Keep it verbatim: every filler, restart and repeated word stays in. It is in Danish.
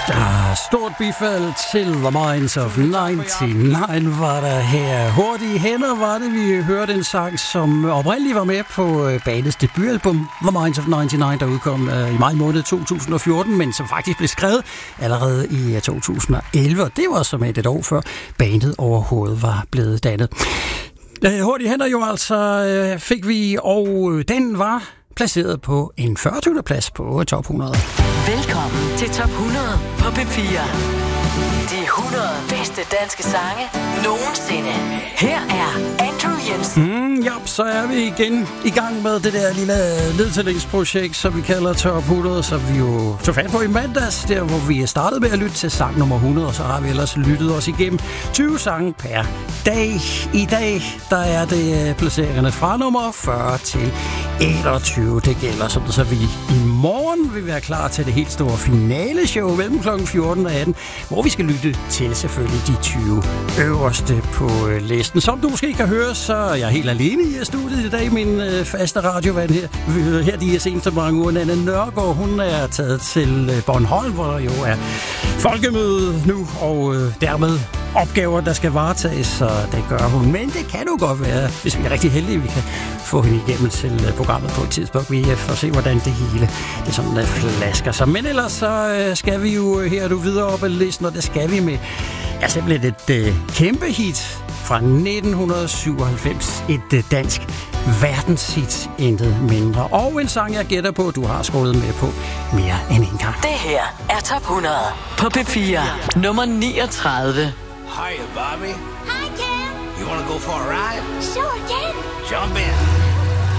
Ah, stort bifald til The Minds of nioghalvfems var der her. Hurtige hænder var det, vi hørte en sang, som oprindeligt var med på bandets debutalbum The Minds of nioghalvfems, der udkom i maj måned to tusind og fjorten, men som faktisk blev skrevet allerede i to tusind og elleve. Det var som et, et år før bandet overhovedet var blevet dannet. Hurtige hænder jo altså fik vi, og den var placeret på en fyrretyvende plads på top hundrede. Velkommen til top hundrede på P fire. De hundrede bedste danske sange nogensinde. Her er Andrew Jensen. Mm, ja, så er vi igen i gang med det der lille nedtællingsprojekt, som vi kalder top hundrede, som vi jo tog fat på i mandags, der hvor vi startede med at lytte til sang nummer hundrede, og så har vi ellers lyttet os igennem tyve sange per dag. I dag, der er det placeringerne fra nummer fyrre til enogtyve. Det gælder, som det så vi i morgen vil være klar til det helt store finale show mellem klokken fjorten og atten, hvor vi skal lytte til selvfølgelig de tyve øverste på listen. Som du måske kan høre, så er jeg helt alene i studiet i dag. Min øh, faste radiovand her, her de her seneste mange uger, Nanne Nørgaard, hun er taget til Bornholm, hvor der jo er folkemøde nu, og øh, dermed opgaver, der skal varetages, så det gør hun. Men det kan jo godt være, hvis vi er rigtig heldige, vi kan få hende igennem til programmet på et tidspunkt. Vi får se, hvordan det hele det sådan der flasker sig. Men ellers så skal vi jo her du videre op ad listen, og det skal vi med ja, simpelthen et øh, kæmpe hit fra nitten syvoghalvfems. Et øh, dansk verdenshit, intet mindre. Og en sang, jeg gætter på, du har skålet med på mere end en gang. Det her er top hundrede på P fire. Nummer niogtredive. Hiya, Bobby. Hi, Ken. You want to go for a ride? Sure, Ken. Jump in.